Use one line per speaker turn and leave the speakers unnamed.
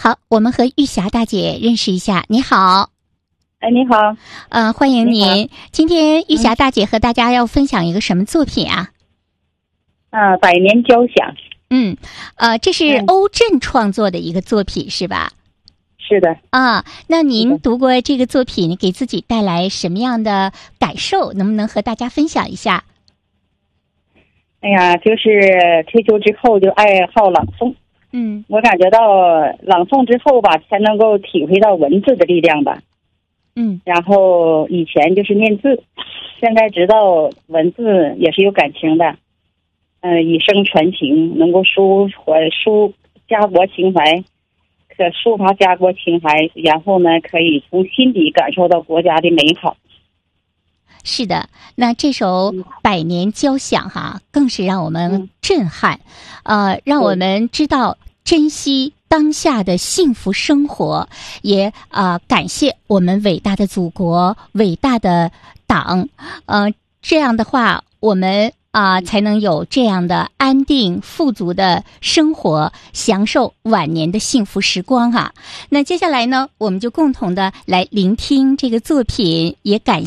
好，我们和玉霞大姐认识一下。你好。
哎，你好。
欢迎您。今天玉霞大姐和大家要分享一个什么作品啊？
百年交响。
这是欧震创作的一个作品是吧？
是的。
那您读过这个作品，给自己带来什么样的感受？能不能和大家分享一下？
哎呀，就是退休之后就爱好朗诵。我感觉到朗诵之后吧，才能够体会到文字的力量吧。然后以前就是念字，现在知道文字也是有感情的。以声传情，能够家国情怀，可抒发家国情怀，然后呢，可以从心底感受到国家的美好。
是的，那这首《百年交响》更是让我们震撼，让我们知道珍惜当下的幸福生活，也感谢我们伟大的祖国、伟大的党，这样的话，我们才能有这样的安定富足的生活，享受晚年的幸福时光那接下来呢，我们就共同的来聆听这个作品，也感谢